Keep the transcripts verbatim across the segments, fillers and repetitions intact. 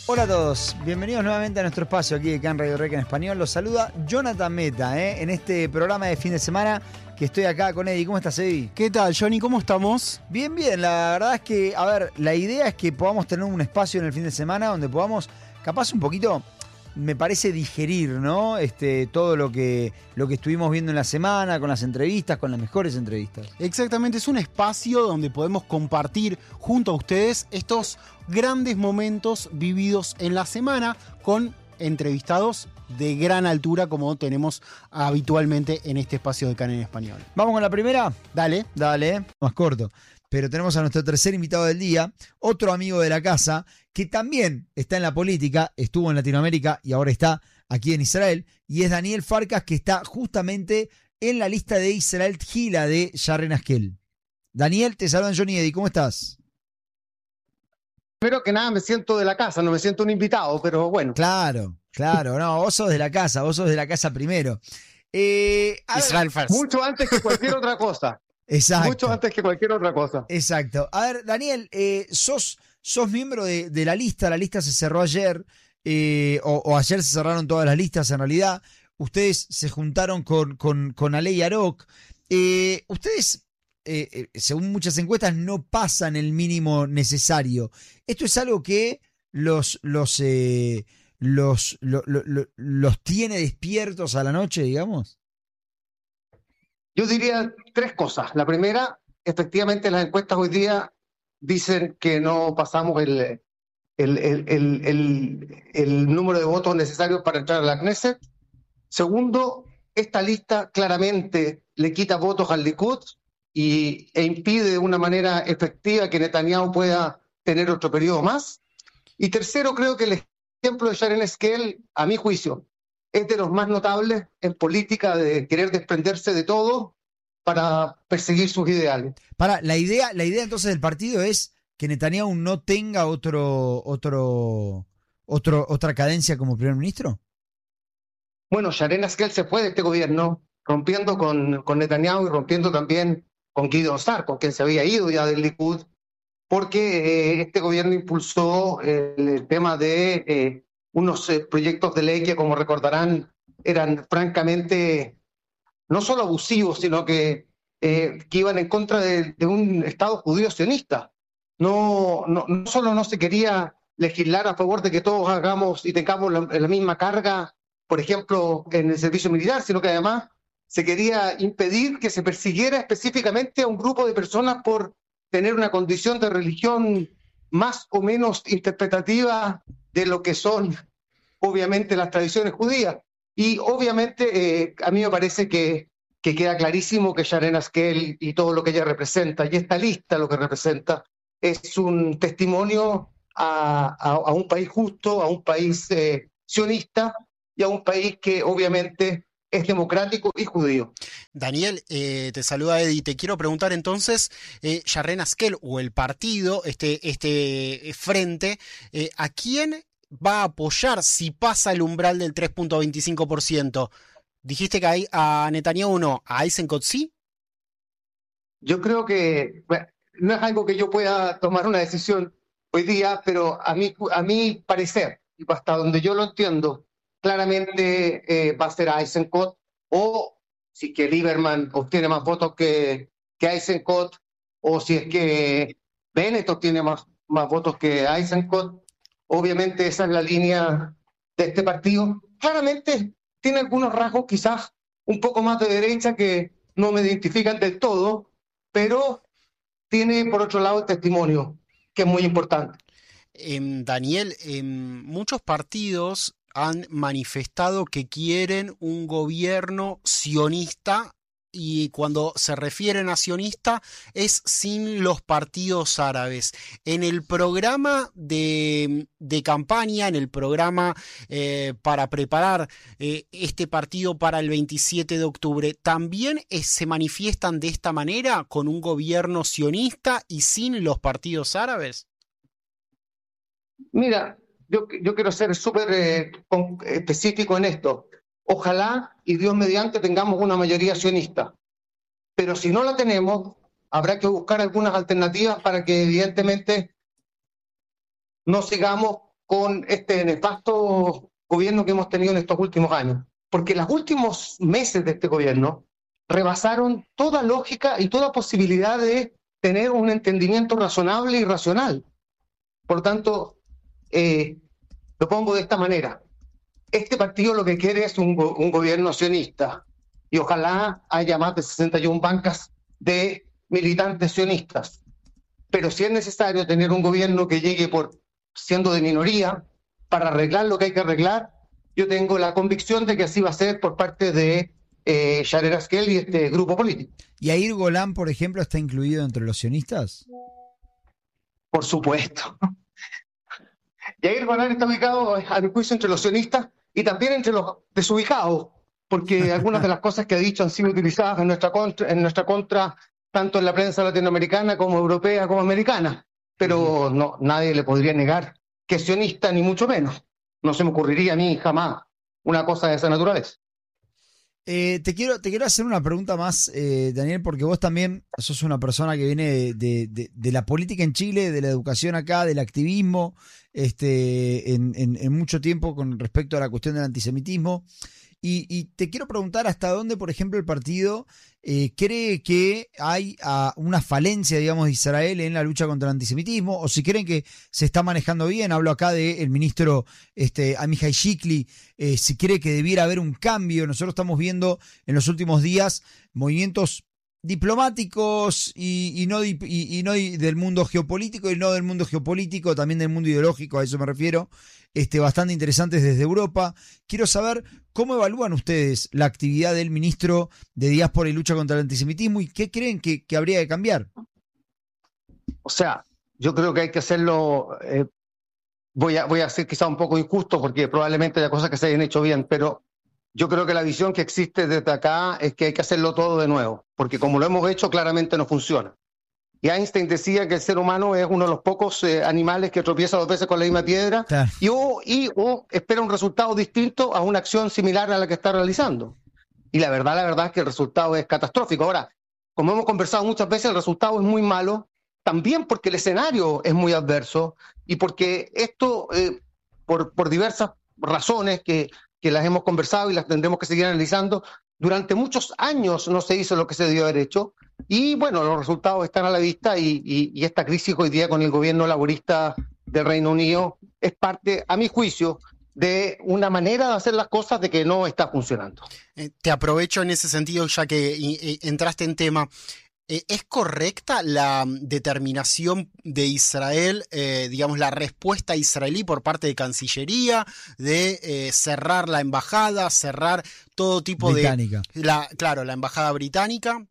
Hola a todos, bienvenidos nuevamente a nuestro espacio aquí de Can Radio Rec en español. Los saluda Jonathan Meta, ¿eh? en este programa de fin de semana que estoy acá con Eddie. ¿Cómo estás, Eddie? ¿Qué tal, Johnny? ¿Cómo estamos? Bien, bien. La verdad es que, a ver, la idea es que podamos tener un espacio en el fin de semana donde podamos, capaz un poquito, me parece digerir, ¿no? Este, todo lo que, lo que estuvimos viendo en la semana, con las entrevistas, con las mejores entrevistas. Exactamente, es un espacio donde podemos compartir junto a ustedes estos grandes momentos vividos en la semana con entrevistados de gran altura como tenemos habitualmente en este espacio de Can en español. ¿Vamos con la primera? Dale. Dale, más corto. Pero tenemos a nuestro tercer invitado del día, otro amigo de la casa, que también está en la política, estuvo en Latinoamérica y ahora está aquí en Israel, y es Daniel Farkas, que está justamente en la lista de Israel Gila de Sharren Haskel. Daniel, te saludan Johnny y Eddie, ¿cómo estás? Primero que nada me siento de la casa, no me siento un invitado, pero bueno. Claro, claro, no, vos sos de la casa, vos sos de la casa primero. Eh, Israel First. Mucho antes que cualquier otra cosa. Exacto. Mucho antes que cualquier otra cosa. Exacto. A ver, Daniel, eh, sos, sos miembro de, de la lista, la lista se cerró ayer, eh, o, o ayer se cerraron todas las listas en realidad. Ustedes se juntaron con, con, con Alei Arok. Eh, ustedes, eh, eh, según muchas encuestas, no pasan el mínimo necesario. ¿Esto es algo que los, los, eh, los, lo- lo- lo- los tiene despiertos a la noche, digamos? Yo diría tres cosas. La primera, efectivamente las encuestas hoy día dicen que no pasamos el, el, el, el, el, el número de votos necesarios para entrar a la Knesset. Segundo, esta lista claramente le quita votos al Likud y, e impide de una manera efectiva que Netanyahu pueda tener otro periodo más. Y tercero, creo que el ejemplo de Sharren Haskel, a mi juicio, es de los más notables en política de querer desprenderse de todo para perseguir sus ideales. Para, la idea, la idea entonces del partido es que Netanyahu no tenga otro, otro, otro, otra cadencia como primer ministro. Bueno, Sharren Haskel se fue de este gobierno, rompiendo con, con Netanyahu y rompiendo también con Gideon Sa'ar, con quien se había ido ya del Likud, porque eh, este gobierno impulsó eh, el tema de eh, unos eh, proyectos de ley que, como recordarán, eran francamente no solo abusivos, sino que, eh, que iban en contra de, de un Estado judío sionista. No, no, no solo no se quería legislar a favor de que todos hagamos y tengamos la, la misma carga, por ejemplo, en el servicio militar, sino que además se quería impedir que se persiguiera específicamente a un grupo de personas por tener una condición de religión más o menos interpretativa de lo que son, obviamente, las tradiciones judías. Y obviamente eh, a mí me parece que, que queda clarísimo que Sharren Haskel y todo lo que ella representa, y esta lista lo que representa, es un testimonio a, a, a un país justo, a un país eh, sionista y a un país que obviamente es democrático y judío. Daniel, eh, te saluda Eddie. Te quiero preguntar entonces, eh, Sharren Haskel o el partido, este, este frente, eh, ¿a quién va a apoyar si pasa el umbral del tres punto veinticinco por ciento? Dijiste que hay a Netanyahu no, a Eisenkot sí. Yo creo que bueno, no es algo que yo pueda tomar una decisión hoy día, pero a mí, a mi parecer, y hasta donde yo lo entiendo, claramente eh, va a ser a Eisenkot, o si que Lieberman obtiene más votos que, que Eisenkot, o si es que Bennett obtiene más, más votos que Eisenkot. Obviamente esa es la línea de este partido. Claramente tiene algunos rasgos quizás un poco más de derecha que no me identifican del todo, pero tiene por otro lado el testimonio, que es muy importante. Em, Daniel, em, muchos partidos han manifestado que quieren un gobierno sionista y cuando se refieren a sionista es sin los partidos árabes. En el programa de, de campaña, en el programa eh, para preparar eh, este partido para el veintisiete de octubre, ¿también eh, se manifiestan de esta manera con un gobierno sionista y sin los partidos árabes? Mira, yo, yo quiero ser súper eh, con- específico en esto. Ojalá y Dios mediante tengamos una mayoría sionista, pero si no la tenemos, habrá que buscar algunas alternativas para que evidentemente no sigamos con este nefasto gobierno que hemos tenido en estos últimos años. Porque los últimos meses de este gobierno rebasaron toda lógica y toda posibilidad de tener un entendimiento razonable y racional. Por tanto, eh, lo pongo de esta manera. Este partido lo que quiere es un, un gobierno sionista y ojalá haya más de sesenta y una bancas de militantes sionistas. Pero si es necesario tener un gobierno que llegue por siendo de minoría para arreglar lo que hay que arreglar, yo tengo la convicción de que así va a ser por parte de eh, Sharon Askel y este grupo político. ¿Y Yair Golán, por ejemplo, está incluido entre los sionistas? Por supuesto. Yair Golán está ubicado, a mi juicio, entre los sionistas y también entre los desubicados, porque algunas de las cosas que ha dicho han sido utilizadas en nuestra contra, en nuestra contra tanto en la prensa latinoamericana como europea como americana. Pero no, nadie le podría negar que es sionista, ni mucho menos. No se me ocurriría a mí jamás una cosa de esa naturaleza. Eh, te quiero te quiero hacer una pregunta más, eh, Daniel, porque vos también sos una persona que viene de, de, de, de la política en Chile, de la educación acá, del activismo, este, en, en, en mucho tiempo con respecto a la cuestión del antisemitismo. Y, y te quiero preguntar hasta dónde, por ejemplo, el partido eh, cree que hay uh, una falencia, digamos, de Israel en la lucha contra el antisemitismo, o si creen que se está manejando bien. Hablo acá del ministro este, Amihai Shikli, eh, si cree que debiera haber un cambio. Nosotros estamos viendo en los últimos días movimientos diplomáticos y, y, no, y, y no del mundo geopolítico y no del mundo geopolítico, también del mundo ideológico, a eso me refiero, este, bastante interesantes desde Europa. Quiero saber cómo evalúan ustedes la actividad del ministro de Diáspora y Lucha contra el Antisemitismo y qué creen que, que habría que cambiar. O sea, yo creo que hay que hacerlo, eh, voy, a, voy a ser quizá un poco injusto porque probablemente haya cosas que se hayan hecho bien, pero yo creo que la visión que existe desde acá es que hay que hacerlo todo de nuevo, porque como lo hemos hecho claramente no funciona. Y Einstein decía que el ser humano es uno de los pocos eh, animales que tropieza dos veces con la misma piedra, claro, y, o, y o espera un resultado distinto a una acción similar a la que está realizando. Y la verdad, la verdad es que el resultado es catastrófico. Ahora, como hemos conversado muchas veces, el resultado es muy malo, también porque el escenario es muy adverso y porque esto, eh, por, por diversas razones que, que las hemos conversado y las tendremos que seguir analizando, durante muchos años no se hizo lo que se debió haber hecho. Y bueno, los resultados están a la vista y, y, y esta crisis hoy día con el gobierno laborista del Reino Unido es parte, a mi juicio, de una manera de hacer las cosas de que no está funcionando. Eh, te aprovecho en ese sentido, ya que eh, entraste en tema. Eh, ¿Es correcta la determinación de Israel, eh, digamos, la respuesta israelí por parte de Cancillería de eh, cerrar la embajada, cerrar todo tipo británica. de... La, claro, la embajada británica?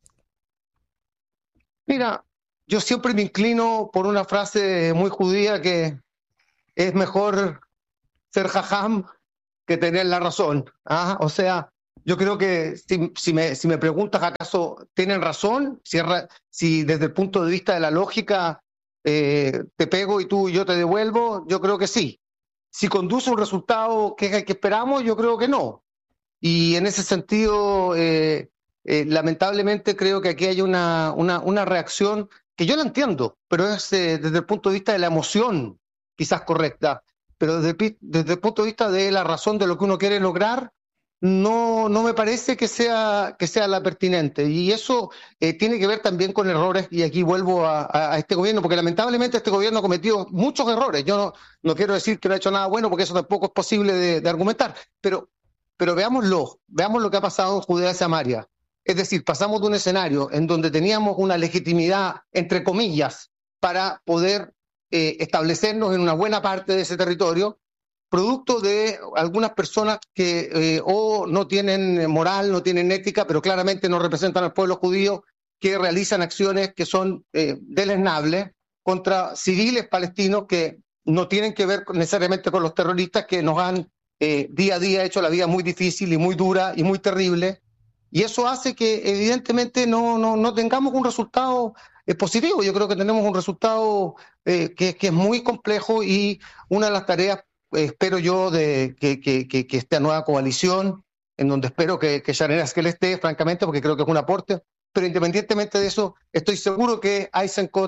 Mira, yo siempre me inclino por una frase muy judía que es mejor ser jajam que tener la razón. ¿Ah? O sea, yo creo que si, si, me, si me preguntas acaso tienen razón, si, si desde el punto de vista de la lógica eh, te pego y tú y yo te devuelvo, yo creo que sí. Si conduce un resultado que, que esperamos, yo creo que no. Y en ese sentido... Eh, Eh, lamentablemente creo que aquí hay una, una, una reacción que yo la entiendo, pero es eh, desde el punto de vista de la emoción quizás correcta, pero desde, desde el punto de vista de la razón de lo que uno quiere lograr, no, no me parece que sea, que sea la pertinente. Y eso eh, tiene que ver también con errores, y aquí vuelvo a, a, a este gobierno, porque lamentablemente este gobierno ha cometido muchos errores. Yo no, no quiero decir que no ha hecho nada bueno, porque eso tampoco es posible de, de argumentar, pero, pero veámoslo, veamos lo que ha pasado en Judea y Samaria. Es decir, pasamos de un escenario en donde teníamos una legitimidad, entre comillas, para poder eh, establecernos en una buena parte de ese territorio, producto de algunas personas que eh, o no tienen moral, no tienen ética, pero claramente no representan al pueblo judío, que realizan acciones que son eh, deleznables contra civiles palestinos que no tienen que ver necesariamente con los terroristas que nos han eh, día a día hecho la vida muy difícil y muy dura y muy terrible. Y eso hace que evidentemente no, no, no tengamos un resultado eh, positivo. Yo creo que tenemos un resultado eh, que, que es muy complejo, y una de las tareas, eh, espero yo, de que, que, que, que esta nueva coalición, en donde espero que, que Sharon Askel esté, francamente, porque creo que es un aporte, pero independientemente de eso, estoy seguro que Eisenkot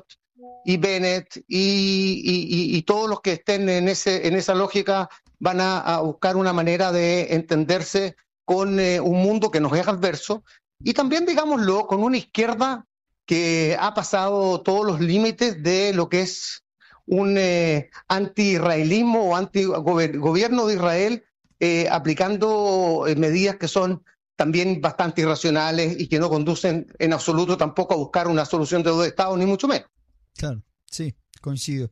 y Bennett y, y, y todos los que estén en, ese, en esa lógica van a, a buscar una manera de entenderse con eh, un mundo que nos es adverso y también, digámoslo, con una izquierda que ha pasado todos los límites de lo que es un eh, anti-israelismo o anti-gobierno de Israel, eh, aplicando eh, medidas que son también bastante irracionales y que no conducen en absoluto tampoco a buscar una solución de dos estados, ni mucho menos. Claro, sí, coincido.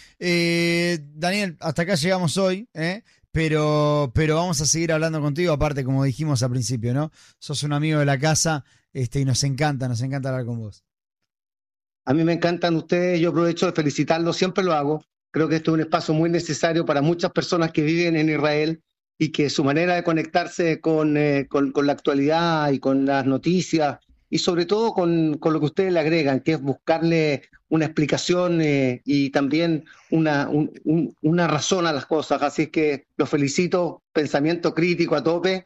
Eh, Daniel, hasta acá llegamos hoy, ¿eh? pero, pero vamos a seguir hablando contigo, aparte, como dijimos al principio, ¿no? Sos un amigo de la casa, este, y nos encanta, nos encanta hablar con vos. A mí me encantan ustedes, yo aprovecho de felicitarlos, siempre lo hago. Creo que este es un espacio muy necesario para muchas personas que viven en Israel y que su manera de conectarse con, eh, con, con la actualidad y con las noticias y sobre todo con, con lo que ustedes le agregan, que es buscarle una explicación eh, y también una, un, un, una razón a las cosas. Así es que los felicito, pensamiento crítico a tope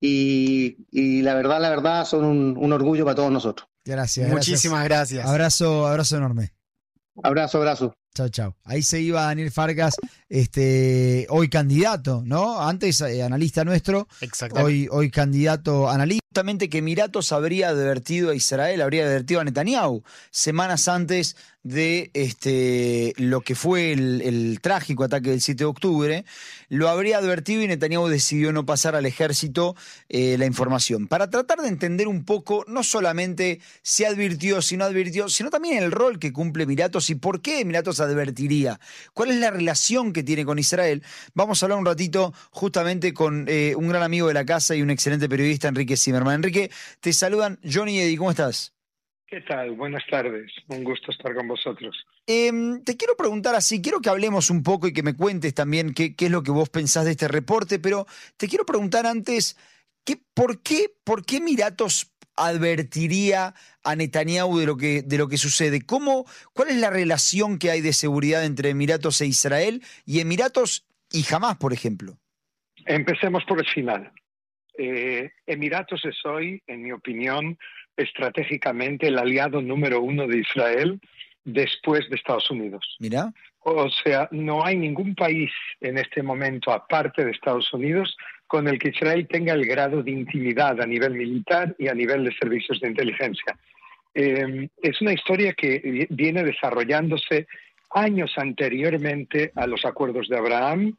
y, y la verdad, la verdad, son un, un orgullo para todos nosotros. Gracias. Muchísimas gracias. gracias. Abrazo, abrazo enorme. Abrazo, abrazo. Chao, chao. Ahí se iba Daniel Fargas, este, hoy candidato, ¿no? Antes eh, analista nuestro, hoy, hoy candidato analista. Justamente que Emiratos habría advertido a Israel, habría advertido a Netanyahu semanas antes de este, lo que fue el, el trágico ataque del siete de octubre, lo habría advertido y Netanyahu decidió no pasar al ejército eh, la información. Para tratar de entender un poco, no solamente si advirtió, si no advirtió, sino también el rol que cumple Emiratos y por qué Emiratos advertiría. ¿Cuál es la relación que tiene con Israel? Vamos a hablar un ratito justamente con eh, un gran amigo de la casa y un excelente periodista, Enrique Zimmerman. Enrique, te saludan Johnny y Eddie, ¿cómo estás? ¿Qué tal? Buenas tardes, un gusto estar con vosotros. Eh, te quiero preguntar así, quiero que hablemos un poco y que me cuentes también qué, qué es lo que vos pensás de este reporte, pero te quiero preguntar antes, ¿qué, por, qué, ¿por qué Emiratos advertiría a Netanyahu de lo que, de lo que sucede? ¿Cómo, ¿Cuál es la relación que hay de seguridad entre Emiratos e Israel y Emiratos y Hamás, por ejemplo? Empecemos por el final. Eh, Emiratos es hoy, en mi opinión, estratégicamente el aliado número uno de Israel después de Estados Unidos. Mira. O sea, no hay ningún país en este momento, aparte de Estados Unidos, con el que Israel tenga el grado de intimidad a nivel militar y a nivel de servicios de inteligencia. Eh, es una historia que viene desarrollándose años anteriormente a los acuerdos de Abraham.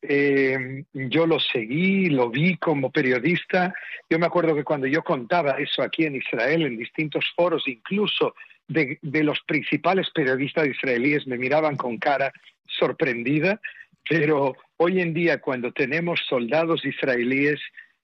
Eh, yo lo seguí, lo vi como periodista. Yo me acuerdo que cuando yo contaba eso aquí en Israel, en distintos foros, incluso de, de los principales periodistas israelíes me miraban con cara sorprendida, pero hoy en día cuando tenemos soldados israelíes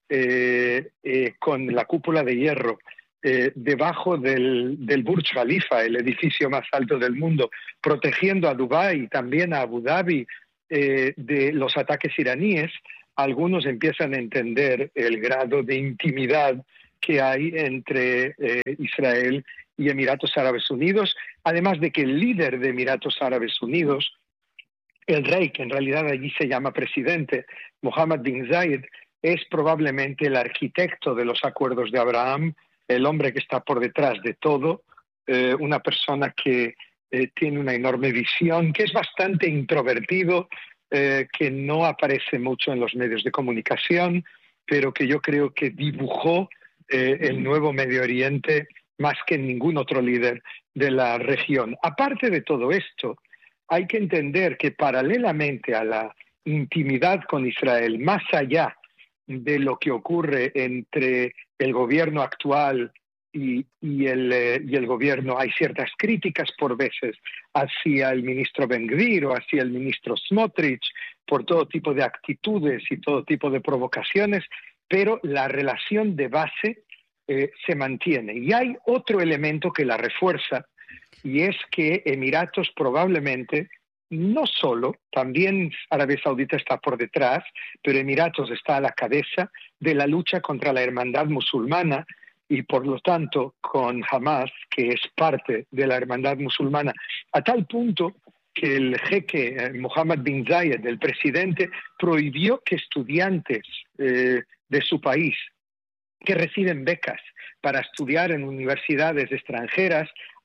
eh, eh, con la cúpula de hierro eh, debajo del, del Burj Khalifa, el edificio más alto del mundo, protegiendo a Dubái y también a Abu Dhabi, Eh, de los ataques iraníes, algunos empiezan a entender el grado de intimidad que hay entre eh, Israel y Emiratos Árabes Unidos, además de que el líder de Emiratos Árabes Unidos, el rey, que en realidad allí se llama presidente, Mohammed bin Zayed, es probablemente el arquitecto de los acuerdos de Abraham, el hombre que está por detrás de todo, eh, una persona que Eh, tiene una enorme visión, que es bastante introvertido, eh, que no aparece mucho en los medios de comunicación, pero que yo creo que dibujó eh, el nuevo Medio Oriente más que ningún otro líder de la región. Aparte de todo esto, hay que entender que paralelamente a la intimidad con Israel, más allá de lo que ocurre entre el gobierno actual Y, y, el, eh, y el gobierno, hay ciertas críticas por veces hacia el ministro Ben-Gvir o hacia el ministro Smotrich por todo tipo de actitudes y todo tipo de provocaciones, pero la relación de base eh, se mantiene. Y hay otro elemento que la refuerza, y es que Emiratos probablemente, no solo, también Arabia Saudita está por detrás, pero Emiratos está a la cabeza de la lucha contra la hermandad musulmana, y por lo tanto con Hamás, que es parte de la hermandad musulmana, a tal punto que el jeque eh, Mohammed bin Zayed, el presidente, prohibió que estudiantes eh, de su país que reciben becas para estudiar en universidades extranjeras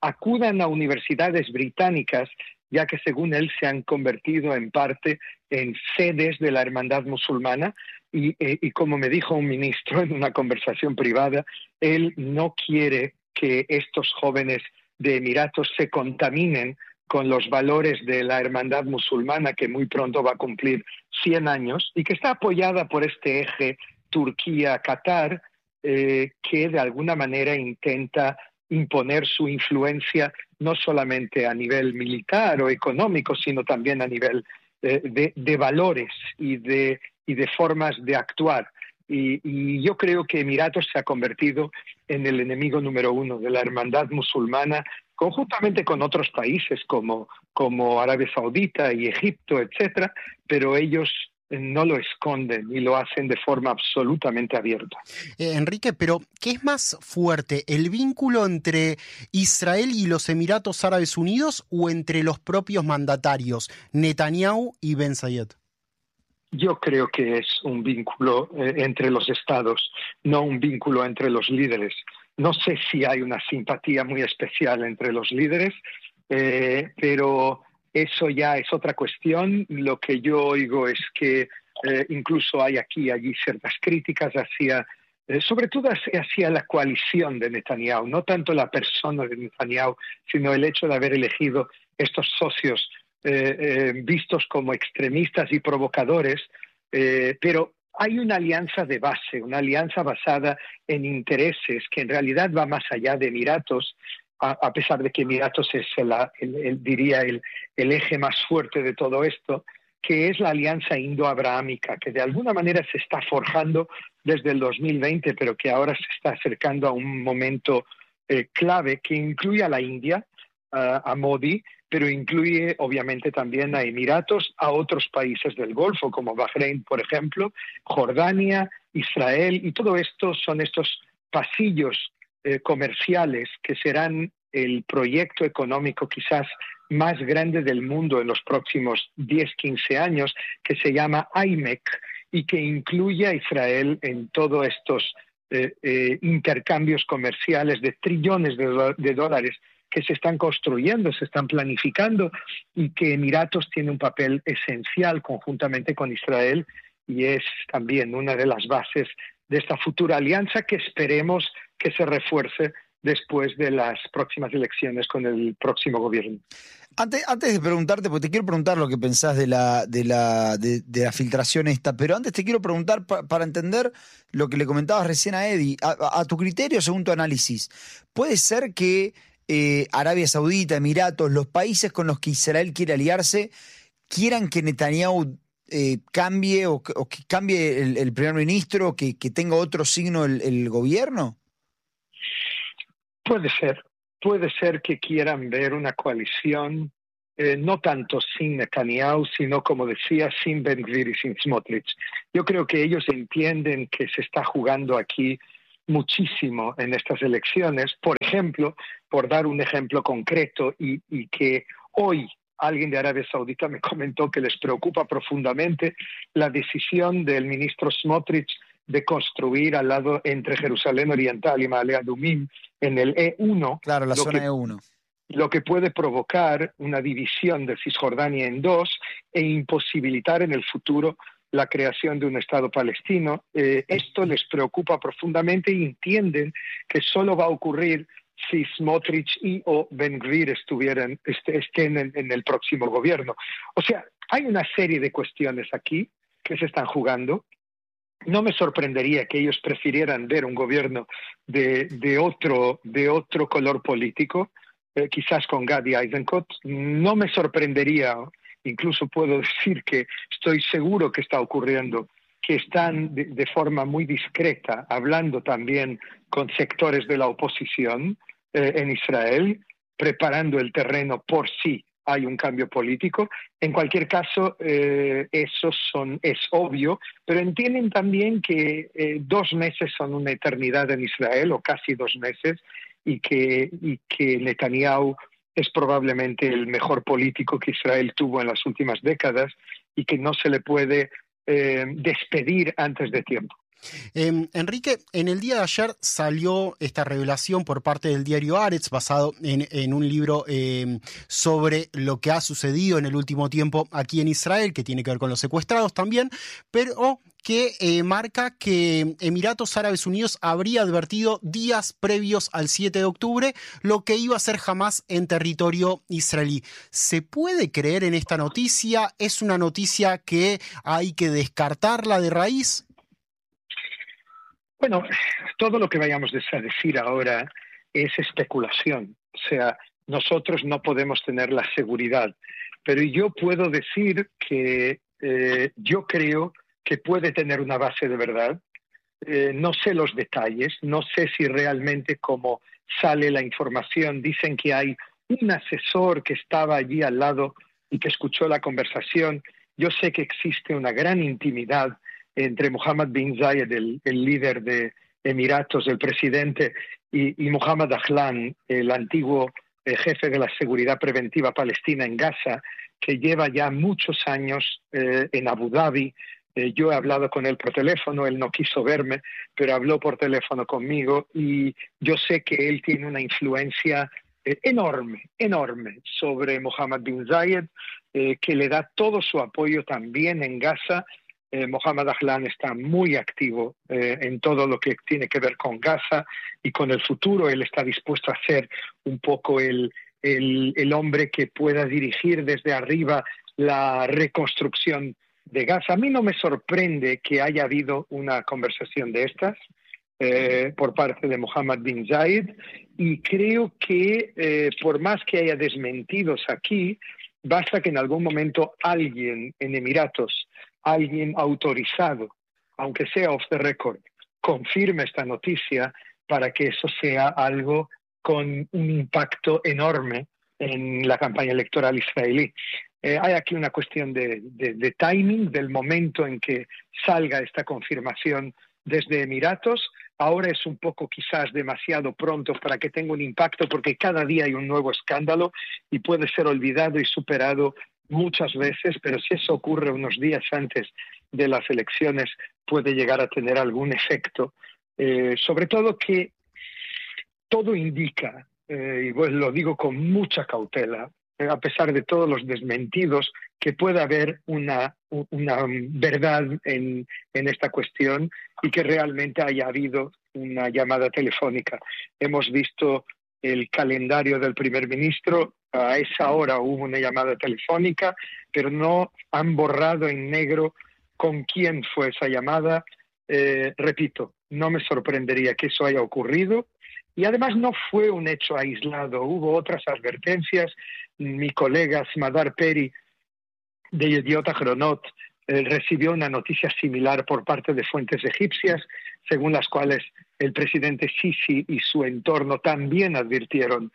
acudan a universidades británicas, ya que según él se han convertido en parte en sedes de la hermandad musulmana y, eh, y como me dijo un ministro en una conversación privada, él no quiere que estos jóvenes de Emiratos se contaminen con los valores de la hermandad musulmana que muy pronto va a cumplir cien años y que está apoyada por este eje Turquía-Qatar, eh, que de alguna manera intenta imponer su influencia no solamente a nivel militar o económico, sino también a nivel eh, de, de valores y de, y de formas de actuar. Y, y yo creo que Emiratos se ha convertido en el enemigo número uno de la hermandad musulmana, conjuntamente con otros países como, como Arabia Saudita y Egipto, etcétera, pero ellos no lo esconden y lo hacen de forma absolutamente abierta. Eh, Enrique, pero ¿qué es más fuerte, el vínculo entre Israel y los Emiratos Árabes Unidos o entre los propios mandatarios, Netanyahu y Ben Zayed? Yo creo que es un vínculo eh, entre los estados, no un vínculo entre los líderes. No sé si hay una simpatía muy especial entre los líderes, eh, pero eso ya es otra cuestión. Lo que yo oigo es que eh, incluso hay aquí y allí ciertas críticas hacia, eh, sobre todo hacia, hacia la coalición de Netanyahu, no tanto la persona de Netanyahu, sino el hecho de haber elegido estos socios eh, eh, vistos como extremistas y provocadores, eh, pero hay una alianza de base, una alianza basada en intereses que en realidad va más allá de Emiratos, a, a pesar de que Emiratos es, el, el, el, diría, el, el eje más fuerte de todo esto, que es la alianza indo-abrahámica, que de alguna manera se está forjando desde el dos mil veinte, pero que ahora se está acercando a un momento eh, clave que incluye a la India, uh, a Modi, pero incluye obviamente también a Emiratos, a otros países del Golfo, como Bahrein, por ejemplo, Jordania, Israel, y todo esto son estos pasillos eh, comerciales que serán el proyecto económico quizás más grande del mundo en los próximos diez a quince años, que se llama I M E C y que incluye a Israel en todos estos eh, eh, intercambios comerciales de trillones de, do- de dólares que se están construyendo, se están planificando y que Emiratos tiene un papel esencial conjuntamente con Israel y es también una de las bases de esta futura alianza que esperemos que se refuerce después de las próximas elecciones con el próximo gobierno. Antes, antes de preguntarte, porque te quiero preguntar lo que pensás de la, de la, de, de la filtración esta, pero antes te quiero preguntar pa, para entender lo que le comentabas recién a Eddie, a, a, a tu criterio, según tu análisis, ¿puede ser que eh, Arabia Saudita, Emiratos, los países con los que Israel quiere aliarse, quieran que Netanyahu eh, cambie o, o que cambie el, el primer ministro, que, que tenga otro signo el, el gobierno? Puede ser, puede ser que quieran ver una coalición, eh, no tanto sin Netanyahu, sino, como decía, sin Ben Gvir y sin Smotrich. Yo creo que ellos entienden que se está jugando aquí muchísimo en estas elecciones. Por ejemplo, por dar un ejemplo concreto y, y que hoy alguien de Arabia Saudita me comentó que les preocupa profundamente la decisión del ministro Smotrich de construir al lado entre Jerusalén Oriental y Ma'ale Adumim en el E uno. Claro, la lo zona que, E uno. Lo que puede provocar una división de Cisjordania en dos e imposibilitar en el futuro la creación de un Estado palestino. Eh, esto les preocupa profundamente y entienden que solo va a ocurrir si Smotrich y o Ben Gvir estuvieran, est estén en, en el próximo gobierno. O sea, hay una serie de cuestiones aquí que se están jugando. No me sorprendería que ellos prefirieran ver un gobierno de, de, otro, de otro color político, eh, quizás con Gadi Eisenkot. No me sorprendería, incluso puedo decir que estoy seguro que está ocurriendo, que están de, de forma muy discreta hablando también con sectores de la oposición eh, en Israel, preparando el terreno por sí hay un cambio político. En cualquier caso, eh, eso son, es obvio, pero entienden también que eh, dos meses son una eternidad en Israel, o casi dos meses, y que, y que Netanyahu es probablemente el mejor político que Israel tuvo en las últimas décadas y que no se le puede eh, despedir antes de tiempo. Eh, Enrique, en el día de ayer salió esta revelación por parte del diario Haaretz, basado en, en un libro eh, sobre lo que ha sucedido en el último tiempo aquí en Israel, que tiene que ver con los secuestrados también, pero que eh, marca que Emiratos Árabes Unidos habría advertido días previos al siete de octubre lo que iba a ser Hamás en territorio israelí. ¿Se puede creer en esta noticia? ¿Es una noticia que hay que descartarla de raíz? Bueno, todo lo que vayamos a decir ahora es especulación. O sea, nosotros no podemos tener la seguridad. Pero yo puedo decir que eh, yo creo que puede tener una base de verdad. Eh, no sé los detalles, no sé si realmente como sale la información, dicen que hay un asesor que estaba allí al lado y que escuchó la conversación. Yo sé que existe una gran intimidad entre Mohammed bin Zayed, el, el líder de Emiratos, el presidente, y, y Mohammed Ahlan, el antiguo eh, jefe de la seguridad preventiva palestina en Gaza, que lleva ya muchos años eh, en Abu Dhabi. Eh, yo he hablado con él por teléfono, él no quiso verme, pero habló por teléfono conmigo y yo sé que él tiene una influencia eh, enorme, enorme sobre Mohammed bin Zayed, eh, que le da todo su apoyo también en Gaza. Eh, Mohammed Ahlan está muy activo eh, en todo lo que tiene que ver con Gaza y con el futuro. Él está dispuesto a ser un poco el, el, el hombre que pueda dirigir desde arriba la reconstrucción de Gaza. A mí no me sorprende que haya habido una conversación de estas eh, por parte de Mohammed bin Zayed y creo que eh, por más que haya desmentidos aquí, basta que en algún momento alguien en Emiratos, alguien autorizado, aunque sea off the record, confirme esta noticia para que eso sea algo con un impacto enorme en la campaña electoral israelí. Eh, hay aquí una cuestión de, de, de timing, del momento en que salga esta confirmación desde Emiratos. Ahora es un poco quizás demasiado pronto para que tenga un impacto porque cada día hay un nuevo escándalo y puede ser olvidado y superado muchas veces, pero si eso ocurre unos días antes de las elecciones puede llegar a tener algún efecto. Eh, sobre todo que todo indica, eh, y pues lo digo con mucha cautela, eh, a pesar de todos los desmentidos, que pueda haber una, una verdad en, en esta cuestión y que realmente haya habido una llamada telefónica. Hemos visto el calendario del primer ministro, a esa hora hubo una llamada telefónica, pero no han borrado en negro con quién fue esa llamada. Eh, repito, no me sorprendería que eso haya ocurrido. Y además no fue un hecho aislado, hubo otras advertencias. Mi colega Smadar Peri de Yediot Ahronot eh, recibió una noticia similar por parte de fuentes egipcias, según las cuales el presidente Sisi y su entorno también advirtieron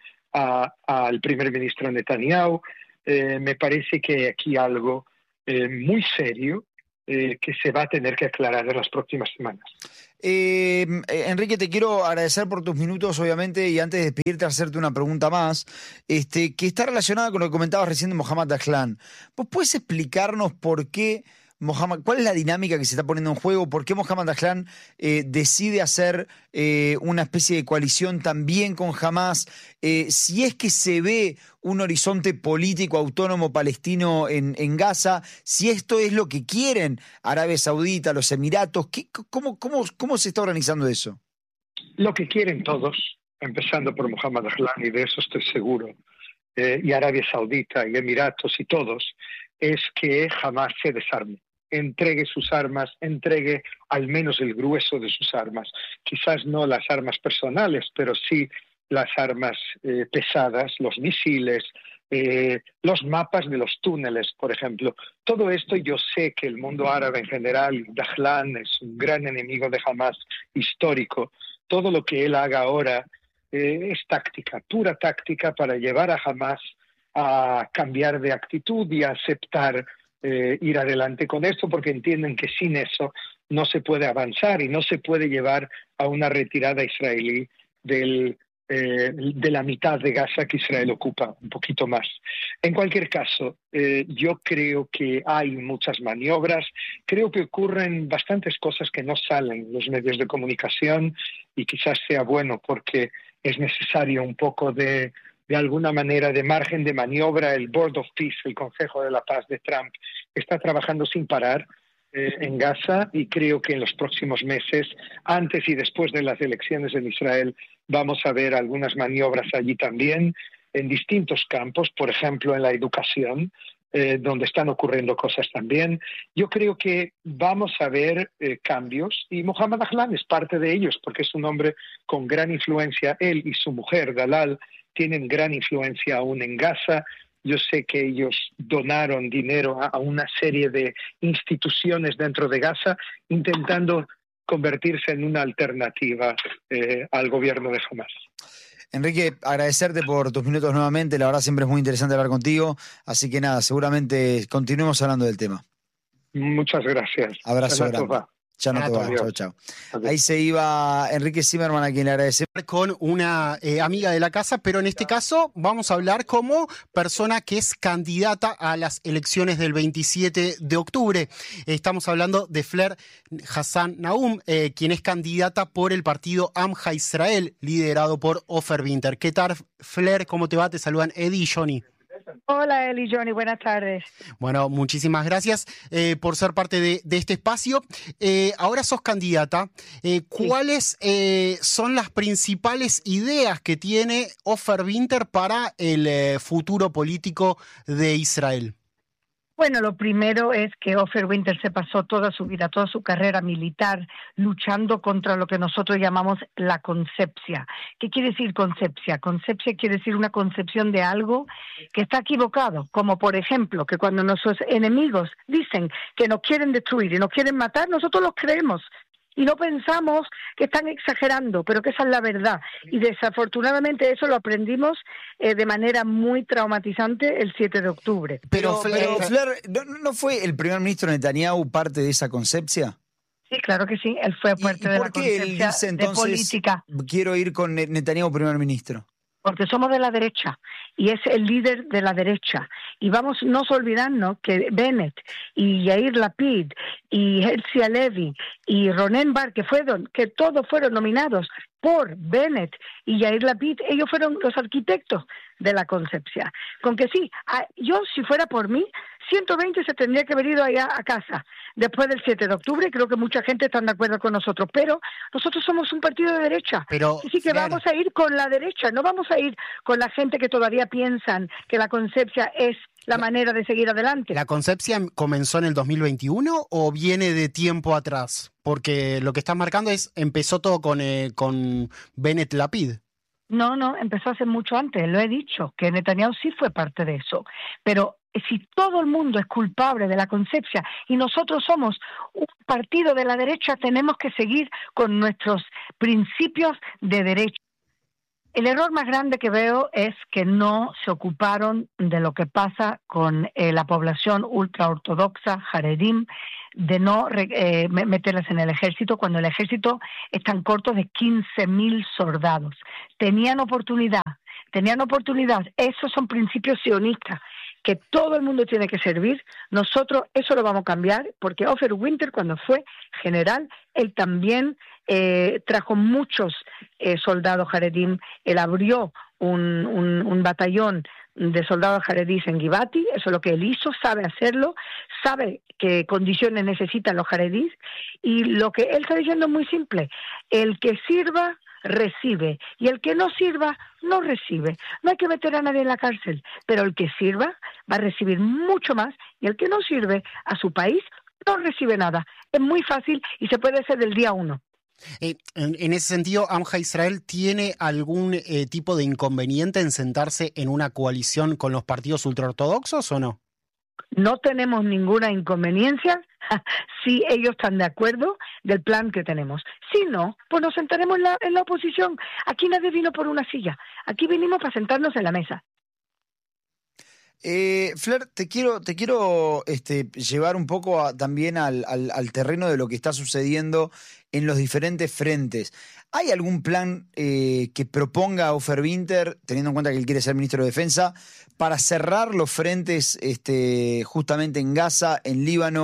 al primer ministro Netanyahu. Eh, me parece que hay aquí algo eh, muy serio eh, que se va a tener que aclarar en las próximas semanas. Eh, Enrique, te quiero agradecer por tus minutos, obviamente, y antes de despedirte, hacerte una pregunta más, este, que está relacionada con lo que comentabas recién de Mohammed Ahlan. ¿Vos puedes explicarnos por qué Mohammed, cuál es la dinámica que se está poniendo en juego? ¿Por qué Mohammed Ahlan eh, decide hacer eh, una especie de coalición también con Hamás? Eh, si es que se ve un horizonte político autónomo palestino en, en Gaza, si esto es lo que quieren Arabia Saudita, los Emiratos, ¿qué, cómo, cómo, ¿cómo se está organizando eso? Lo que quieren todos, empezando por Mohammed Ahlan, y de eso estoy seguro, eh, y Arabia Saudita y Emiratos y todos, es que Hamás se desarme, entregue sus armas, entregue al menos el grueso de sus armas. Quizás no las armas personales, pero sí las armas eh, pesadas, los misiles, eh, los mapas de los túneles, por ejemplo. Todo esto yo sé que el mundo árabe en general, Ahlan es un gran enemigo de Hamás histórico. Todo lo que él haga ahora eh, es táctica, pura táctica para llevar a Hamás a cambiar de actitud y a aceptar eh, ir adelante con esto, porque entienden que sin eso no se puede avanzar y no se puede llevar a una retirada israelí del, eh, de la mitad de Gaza que Israel ocupa, un poquito más. En cualquier caso, eh, yo creo que hay muchas maniobras creo que ocurren bastantes cosas que no salen en los medios de comunicación y quizás sea bueno porque es necesario un poco de, de alguna manera, de margen de maniobra. El Board of Peace, el Consejo de la Paz de Trump, está trabajando sin parar eh, en Gaza y creo que en los próximos meses, antes y después de las elecciones en Israel, vamos a ver algunas maniobras allí también, en distintos campos, por ejemplo, en la educación, eh, donde están ocurriendo cosas también. Yo creo que vamos a ver eh, cambios, y Mohammed Ahlan es parte de ellos, porque es un hombre con gran influencia. Él y su mujer, Dalal, tienen gran influencia aún en Gaza. Yo sé que ellos donaron dinero a, a una serie de instituciones dentro de Gaza, intentando convertirse en una alternativa eh, al gobierno de Hamas. Enrique, agradecerte por tus minutos nuevamente, la verdad siempre es muy interesante hablar contigo, así que nada, seguramente continuemos hablando del tema. Muchas gracias. Abrazo grande. Ya no te va. Chao, chao. Ahí se iba Enrique Zimmerman, a quien le agradecemos. Con una eh, amiga de la casa, pero en este caso vamos a hablar como persona que es candidata a las elecciones del veintisiete de octubre. Estamos hablando de Fler Hassan Naum, eh, quien es candidata por el partido Amja Israel, liderado por Ofer Winter. ¿Qué tal, Fler? ¿Cómo te va? Te saludan Eddie y Johnny. Hola Eli, Johnny, buenas tardes. Bueno, muchísimas gracias eh, por ser parte de, de este espacio. Eh, ahora sos candidata. Eh, ¿Cuáles eh, son las principales ideas que tiene Ofer Winter para el eh, futuro político de Israel? Bueno, lo primero es que Ofer Winter se pasó toda su vida, toda su carrera militar, luchando contra lo que nosotros llamamos la concepcia. ¿Qué quiere decir concepcia? Concepcia quiere decir una concepción de algo que está equivocado, como por ejemplo, que cuando nuestros enemigos dicen que nos quieren destruir y nos quieren matar, nosotros los creemos. Y no pensamos que están exagerando, pero que esa es la verdad. Y desafortunadamente eso lo aprendimos eh, de manera muy traumatizante el siete de octubre. Pero, pero Fler, ¿no, ¿no fue el primer ministro Netanyahu parte de esa concepcia? Sí, claro que sí, él fue parte de la concepcia dice, entonces, de política. Quiero ir con Netanyahu primer ministro. Porque somos de la derecha y es el líder de la derecha. Y vamos no olvidarnos que Bennett y Yair Lapid y Herzi Halevi y Ronen Bar, que fueron, que todos fueron nominados por Bennett y Yair Lapid, ellos fueron los arquitectos de la concepción. Con que sí, yo si fuera por mí, ciento veinte se tendría que haber ido allá a casa después del siete de octubre, creo que mucha gente está de acuerdo con nosotros, pero nosotros somos un partido de derecha, pero, así que vamos a ir con la derecha, no vamos a ir con la gente que todavía piensan que la concepción es la manera de seguir adelante. ¿La concepción comenzó en el dos mil veintiuno o viene de tiempo atrás? Porque lo que estás marcando es, empezó todo con, eh, con Bennett Lapid. No, no, empezó hace mucho antes, lo he dicho, que Netanyahu sí fue parte de eso, pero si todo el mundo es culpable de la concepción y nosotros somos un partido de la derecha, tenemos que seguir con nuestros principios de derecha. El error más grande que veo es que no se ocuparon de lo que pasa con eh, la población ultraortodoxa, Haredim, de no eh, meterlas en el ejército, cuando el ejército es tan corto de quince mil soldados. Tenían oportunidad, tenían oportunidad. Esos son principios sionistas, que todo el mundo tiene que servir. Nosotros eso lo vamos a cambiar, porque Ofer Winter, cuando fue general, él también eh, trajo muchos eh, soldados Haredim. Él abrió un, un, un batallón de soldados jaredíes en Givati, eso es lo que él hizo, sabe hacerlo, sabe qué condiciones necesitan los jaredíes, y lo que él está diciendo es muy simple: el que sirva recibe, y el que no sirva no recibe. No hay que meter a nadie en la cárcel, pero el que sirva va a recibir mucho más, y el que no sirve a su país no recibe nada. Es muy fácil y se puede hacer del día uno. Eh, en, en ese sentido, Amja Israel tiene algún eh, tipo de inconveniente en sentarse en una coalición con los partidos ultraortodoxos o no? No tenemos ninguna inconveniencia si ellos están de acuerdo del plan que tenemos. Si no, pues nos sentaremos en la, en la oposición. Aquí nadie vino por una silla, aquí vinimos para sentarnos en la mesa. Eh, Fler, te quiero, te quiero este, llevar un poco a, también al, al, al terreno de lo que está sucediendo en los diferentes frentes. ¿Hay algún plan eh, que proponga Ofer Winter, teniendo en cuenta que él quiere ser ministro de Defensa, para cerrar los frentes este, justamente en Gaza, en Líbano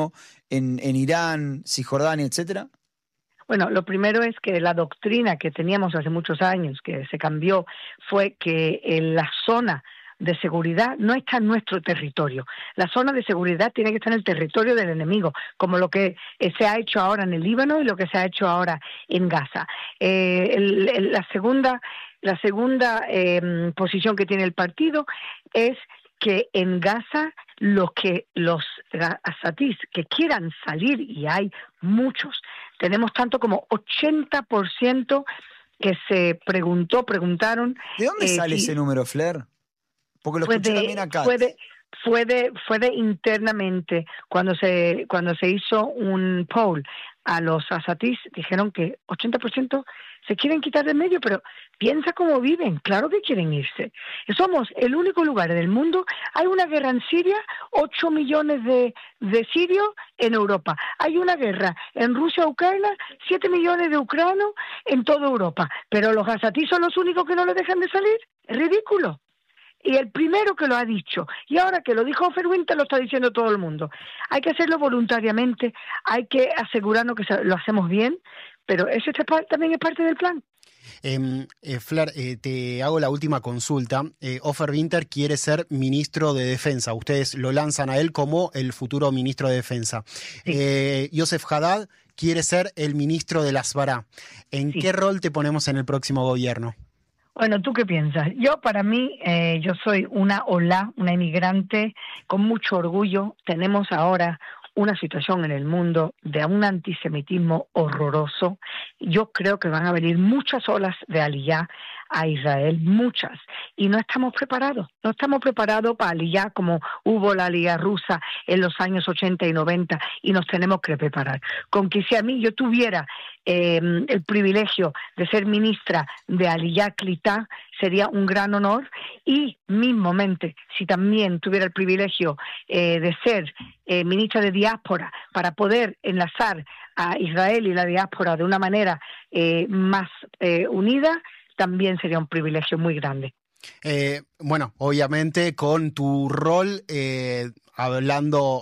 en, en Irán, Cisjordania, etcétera? Bueno, lo primero es que la doctrina que teníamos hace muchos años, que se cambió, fue que en la zona de seguridad no está en nuestro territorio. La zona de seguridad tiene que estar en el territorio del enemigo, como lo que eh, se ha hecho ahora en el Líbano y lo que se ha hecho ahora en Gaza. Eh, el, el, la segunda, la segunda eh, posición que tiene el partido es que en Gaza los que los azatíes que quieran salir, y hay muchos, tenemos tanto como ochenta por ciento que se preguntó, preguntaron. ¿De dónde eh, sale si, ese número, Fler? Porque lo escuché de, también acá. Fue de, fue de, fue de internamente, cuando se, cuando se hizo un poll a los azatíes, dijeron que ochenta por ciento se quieren quitar de medio, pero piensa cómo viven, claro que quieren irse. Somos el único lugar en el mundo, hay una guerra en Siria, ocho millones de, de sirios en Europa. Hay una guerra en Rusia, Ucrania, siete millones de ucranianos en toda Europa. Pero los azatíes son los únicos que no les dejan de salir. Es ridículo. Y el primero que lo ha dicho, y ahora que lo dijo Ofer Winter, lo está diciendo todo el mundo. Hay que hacerlo voluntariamente, hay que asegurarnos que lo hacemos bien, pero eso también es parte del plan. Eh, eh, Fler, eh, te hago la última consulta. Eh, Ofer Winter quiere ser ministro de Defensa. Ustedes lo lanzan a él como el futuro ministro de Defensa. Sí. Eh, Yossef Haddad quiere ser el ministro de las Asbará. ¿En sí. qué rol te ponemos en el próximo gobierno? Bueno, ¿tú qué piensas? Yo, para mí, eh, yo soy una olá, una inmigrante con mucho orgullo. Tenemos ahora una situación en el mundo de un antisemitismo horroroso. Yo creo que van a venir muchas olas de aliyá a Israel, muchas, y no estamos preparados, no estamos preparados para aliyá como hubo la aliyá rusa en los años ochenta y noventa, y nos tenemos que preparar. Con que si a mí yo tuviera eh, el privilegio de ser ministra de aliyá Klitá, sería un gran honor, y mismamente, si también tuviera el privilegio eh, de ser eh, ministra de diáspora para poder enlazar a Israel y la diáspora de una manera eh, más eh, unida, también sería un privilegio muy grande. Eh, bueno, obviamente con tu rol, eh, hablando,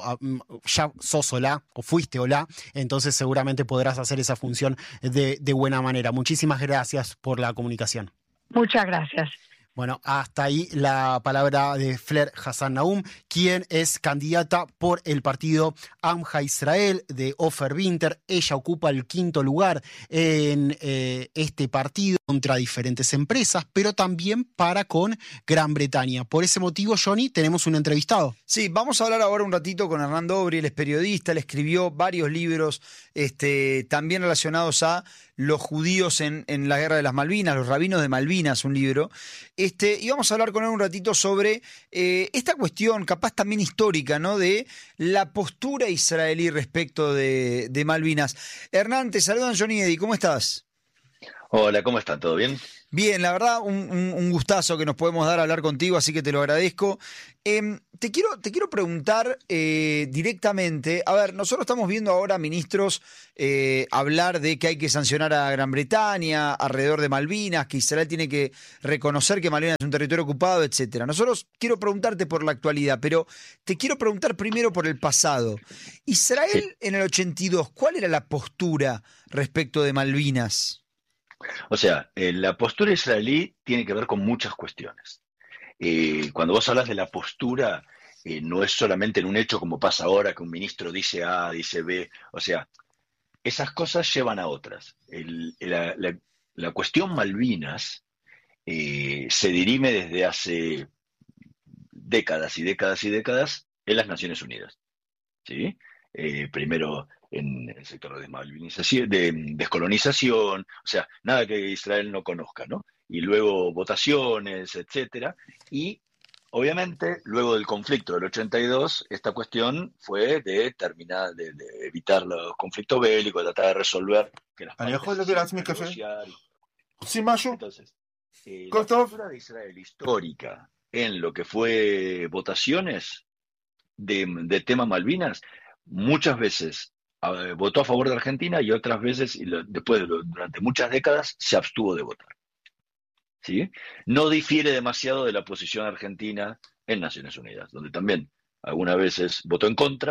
ya sos olá, o fuiste olá, entonces seguramente podrás hacer esa función de, de buena manera. Muchísimas gracias por la comunicación. Muchas gracias. Bueno, hasta ahí la palabra de Fler Hassan Naum, quien es candidata por el partido Amja Israel de Ofer Winter. Ella ocupa el quinto lugar en eh, este partido contra diferentes empresas, pero también para con Gran Bretaña. Por ese motivo, Johnny, tenemos un entrevistado. Sí, vamos a hablar ahora un ratito con Hernán Dobry. Él es periodista, él escribió varios libros este, también relacionados a los judíos en, en la Guerra de las Malvinas, los rabinos de Malvinas, un libro. Este, y vamos a hablar con él un ratito sobre eh, esta cuestión, capaz también histórica, ¿no? De la postura israelí respecto de, de Malvinas. Hernán, te saludan Johnny y Eddie, ¿cómo estás? Hola, ¿cómo están? ¿Todo bien? Bien, la verdad, un, un, un gustazo que nos podemos dar a hablar contigo, así que te lo agradezco. Eh, te, quiero, te quiero preguntar eh, directamente, a ver, nosotros estamos viendo ahora ministros eh, hablar de que hay que sancionar a Gran Bretaña alrededor de Malvinas, que Israel tiene que reconocer que Malvinas es un territorio ocupado, etcétera. Nosotros quiero preguntarte por la actualidad, pero te quiero preguntar primero por el pasado. Israel sí. En el ochenta y dos, ¿cuál era la postura respecto de Malvinas? O sea, eh, la postura israelí tiene que ver con muchas cuestiones. Eh, cuando vos hablas de la postura, eh, no es solamente en un hecho como pasa ahora, que un ministro dice A, dice B. O sea, esas cosas llevan a otras. El, la, la, la cuestión Malvinas eh, se dirime desde hace décadas y décadas y décadas en las Naciones Unidas. ¿Sí? Eh, primero en el sector de desmalvinización, de descolonización, o sea, nada que Israel no conozca, ¿no? Y luego votaciones, etcétera. Y obviamente, luego del conflicto del ochenta y dos, esta cuestión fue de terminar, de, de evitar los conflictos bélicos, de tratar de resolver que las partes negociar. Entonces, eh, la postura de Israel histórica en lo que fue votaciones de, de tema Malvinas, muchas veces uh, votó a favor de Argentina y otras veces, y lo, después de lo, durante muchas décadas, se abstuvo de votar. ¿Sí? No difiere demasiado de la posición argentina en Naciones Unidas, donde también algunas veces votó en contra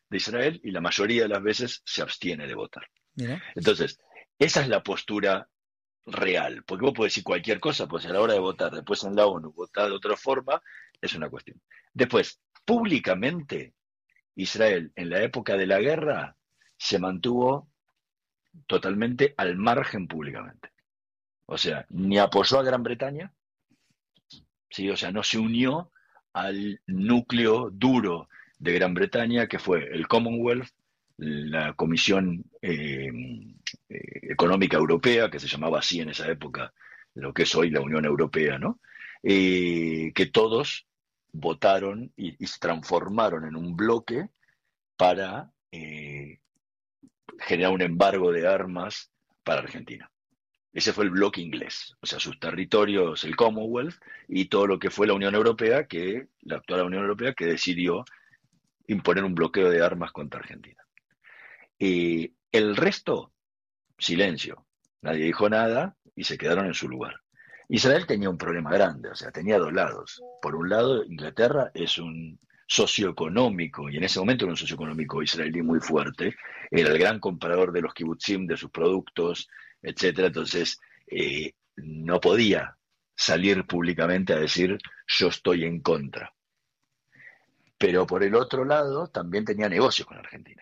de Israel y la mayoría de las veces se abstiene de votar. Mira. Entonces, esa es la postura real, porque vos podés decir cualquier cosa, pues a la hora de votar, después en la ONU votar de otra forma, es una cuestión. Después, públicamente, Israel en la época de la guerra se mantuvo totalmente al margen públicamente. O sea, ni apoyó a Gran Bretaña, ¿sí? O sea, no se unió al núcleo duro de Gran Bretaña, que fue el Commonwealth, la Comisión eh, eh, Económica Europea, que se llamaba así en esa época, lo que es hoy la Unión Europea, ¿no? Eh, que todos votaron y, y se transformaron en un bloque para eh, generar un embargo de armas para Argentina. Ese fue el bloque inglés, o sea, sus territorios, el Commonwealth, y todo lo que fue la Unión Europea, que la actual Unión Europea, que decidió imponer un bloqueo de armas contra Argentina. Eh, el resto, silencio. Nadie dijo nada y se quedaron en su lugar. Israel tenía un problema grande, o sea, tenía dos lados. Por un lado, Inglaterra es un socio económico, y en ese momento era un socio económico israelí muy fuerte, era el gran comprador de los kibutzim, de sus productos, etcétera. Entonces, eh, no podía salir públicamente a decir yo estoy en contra. Pero por el otro lado, también tenía negocios con Argentina.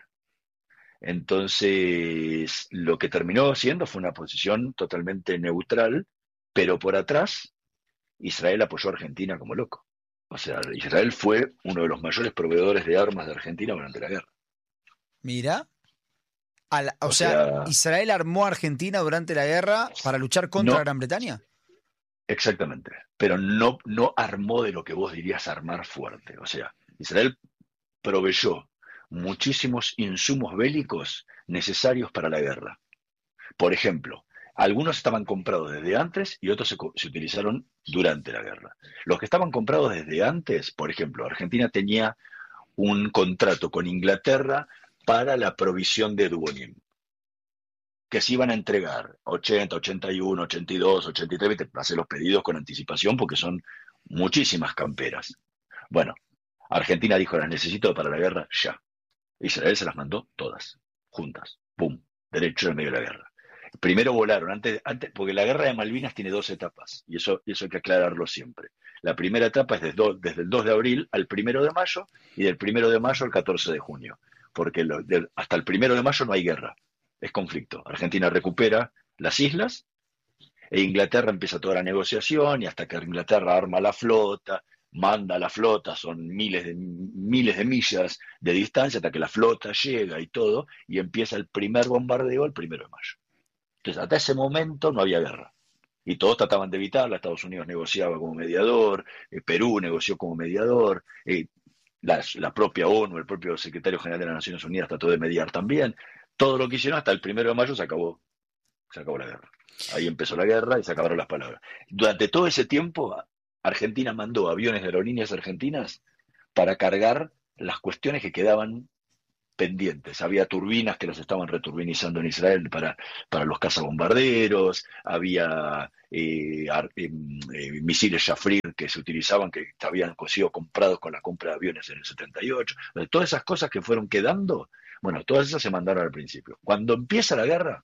Entonces, lo que terminó siendo fue una posición totalmente neutral, pero por atrás, Israel apoyó a Argentina como loco. O sea, Israel fue uno de los mayores proveedores de armas de Argentina durante la guerra. Mira. A la- o, O sea, sea, Israel armó a Argentina durante la guerra para luchar contra no, Gran Bretaña. exactamente, pero no, no armó de lo que vos dirías armar fuerte. O sea, Israel proveyó muchísimos insumos bélicos necesarios para la guerra. Por ejemplo, algunos estaban comprados desde antes y otros se, co- se utilizaron durante la guerra. Los que estaban comprados desde antes, por ejemplo, Argentina tenía un contrato con Inglaterra para la provisión de Duvonim, que se iban a entregar ochenta, ochenta y uno, ochenta y dos, ochenta y tres, te hace los pedidos con anticipación porque son muchísimas camperas. Bueno, Argentina dijo, las necesito para la guerra ya. Israel se las mandó todas, juntas, pum, derecho en medio de la guerra. Primero volaron, antes, antes, porque la guerra de Malvinas tiene dos etapas, y eso, y eso hay que aclararlo siempre. La primera etapa es desde, do- desde el dos de abril al primero de mayo, y del primero de mayo al catorce de junio, porque lo- del- hasta el primero de mayo no hay guerra, es conflicto. Argentina recupera las islas, e Inglaterra empieza toda la negociación, y hasta que Inglaterra arma la flota, manda la flota, son miles de, miles de millas de distancia, hasta que la flota llega y todo, y empieza el primer bombardeo el primero de mayo. Entonces, hasta ese momento no había guerra. Y todos trataban de evitarla. Estados Unidos negociaba como mediador, eh, Perú negoció como mediador, eh, la, la propia ONU, el propio secretario general de las Naciones Unidas trató de mediar también. Todo lo que hicieron hasta el primero de mayo se acabó, se acabó la guerra. Ahí empezó la guerra y se acabaron las palabras. Durante todo ese tiempo, Argentina mandó aviones de aerolíneas argentinas para cargar las cuestiones que quedaban pendientes. Había turbinas que las estaban returbinizando en Israel para, para los cazabombarderos, había eh, ar- eh, eh, misiles Shafrir que se utilizaban, que habían sido comprados con la compra de aviones en el setenta y ocho. Todas esas cosas que fueron quedando, bueno, todas esas se mandaron al principio. Cuando empieza la guerra,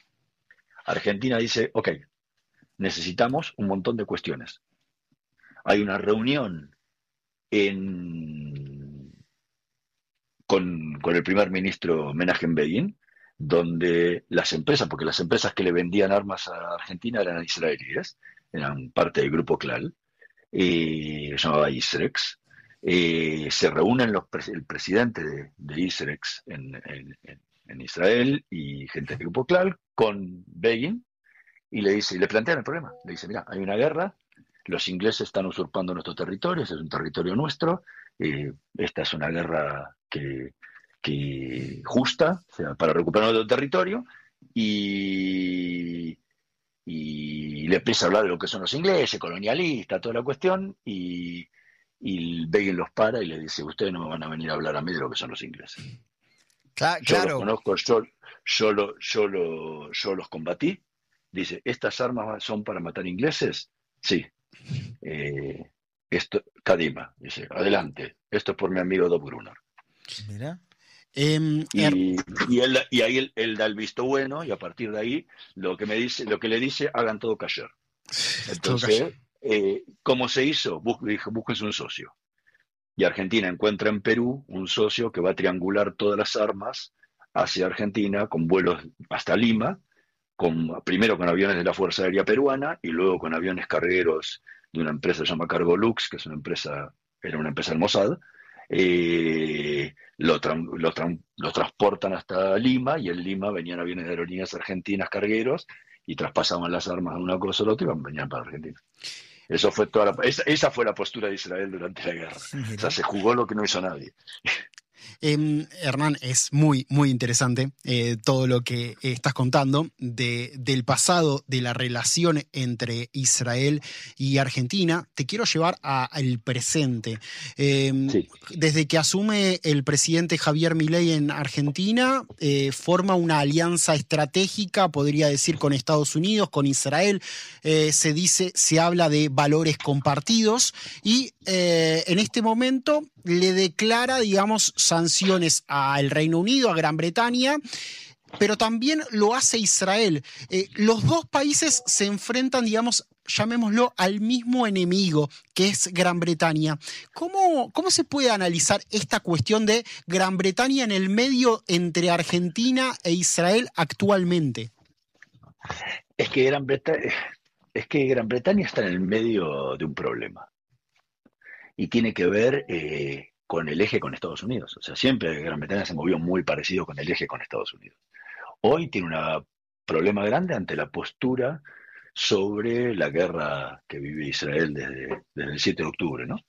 Argentina dice, ok, necesitamos un montón de cuestiones. Hay una reunión en con, con el primer ministro Menachem Begin, donde las empresas, porque las empresas que le vendían armas a Argentina eran israelíes, eran parte del grupo Clal, eh, se llamaba Isrex, eh, se reúnen los, el presidente de, de Isrex en, en, en Israel y gente del grupo Clal con Begin, y le dice, y le plantean el problema, le dice, mira, hay una guerra, los ingleses están usurpando nuestros territorios, es un territorio nuestro, eh, esta es una guerra que, que justa, o sea, para recuperar nuestro territorio, y, y le empieza a hablar de lo que son los ingleses, colonialistas, toda la cuestión, y, y Begin los para y le dice, ustedes no me van a venir a hablar a mí de lo que son los ingleses. Cla- Yo los claro. conozco, yo, yo, lo- yo, lo- yo los combatí. Dice, ¿estas armas son para matar ingleses? Sí. Eh, esto, Kadima, dice, adelante. Esto es por mi amigo Doc Brunner. Mira. Em, er- Y, y, él, y ahí él, él da el visto bueno, y a partir de ahí lo que me dice, lo que le dice, hagan todo callar. todo calla. Entonces, eh, ¿cómo se hizo? Bus, dijo, búsquense un socio. Y Argentina encuentra en Perú un socio que va a triangular todas las armas hacia Argentina con vuelos hasta Lima, con, primero con aviones de la Fuerza Aérea Peruana y luego con aviones cargueros de una empresa que se llama Cargolux, que es una empresa, era una empresa del Mossad. Eh, lo, tra lo, tra lo transportan hasta Lima, y en Lima venían aviones de aerolíneas argentinas cargueros y traspasaban las armas de una cosa a la otra y venían para Argentina. Eso fue toda la, esa, esa fue la postura de Israel durante la guerra. Mira. O sea, se jugó lo que no hizo nadie. Eh, Hernán, es muy, muy interesante eh, todo lo que estás contando de, del pasado de la relación entre Israel y Argentina. Te quiero llevar al presente. Eh, Sí. Desde que asume el presidente Javier Milei en Argentina, eh, forma una alianza estratégica, podría decir, con Estados Unidos, con Israel. Eh, se dice, se habla de valores compartidos y eh, en este momento le declara, digamos, sanciones al Reino Unido, a Gran Bretaña, pero también lo hace Israel. Eh, los dos países se enfrentan, digamos, llamémoslo, al mismo enemigo, que es Gran Bretaña. ¿Cómo, cómo se puede analizar esta cuestión de Gran Bretaña en el medio entre Argentina e Israel actualmente? Es que Gran Bretaña, es que Gran Bretaña está en el medio de un problema. Y tiene que ver eh, con el eje con Estados Unidos. O sea, siempre Gran Bretaña se movió muy parecido con el eje con Estados Unidos. Hoy tiene un problema grande ante la postura sobre la guerra que vive Israel desde, desde el siete de octubre, ¿no?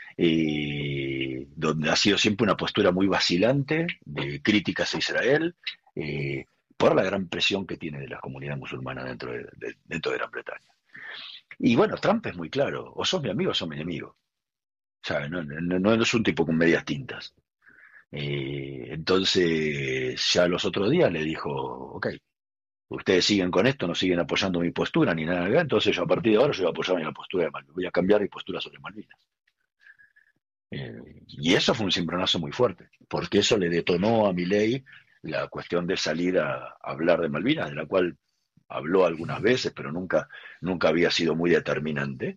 Eh, donde ha sido siempre una postura muy vacilante de críticas a Israel, eh, por la gran presión que tiene de la comunidad musulmana dentro de, de, dentro de Gran Bretaña. Y bueno, Trump es muy claro, o sos mi amigo o sos mi enemigo. O sea, no, no, no es un tipo con medias tintas. Eh, entonces, ya los otros días le dijo, ok, ustedes siguen con esto, no siguen apoyando mi postura ni nada, entonces yo a partir de ahora yo voy a apoyar mi postura de Malvinas, voy a cambiar mi postura sobre Malvinas. Eh, y eso fue un cimbronazo muy fuerte, porque eso le detonó a Milei la cuestión de salir a, a hablar de Malvinas, de la cual habló algunas veces, pero nunca, nunca había sido muy determinante.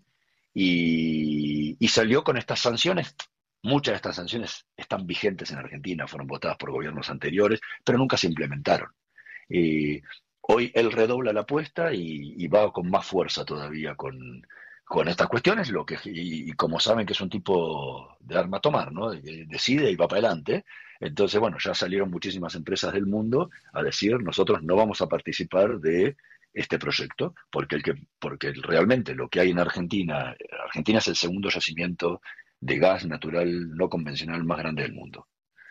Y, y salió con estas sanciones. Muchas de estas sanciones están vigentes en Argentina, fueron votadas por gobiernos anteriores, pero nunca se implementaron. Eh, hoy él redobla la apuesta y, y va con más fuerza todavía con, con estas cuestiones, lo que, y, y como saben que es un tipo de arma a tomar, ¿no? Decide y va para adelante. Entonces, bueno, ya salieron muchísimas empresas del mundo a decir, nosotros no vamos a participar de este proyecto, porque, el que, porque realmente lo que hay en Argentina, Argentina es el segundo yacimiento de gas natural no convencional más grande del mundo.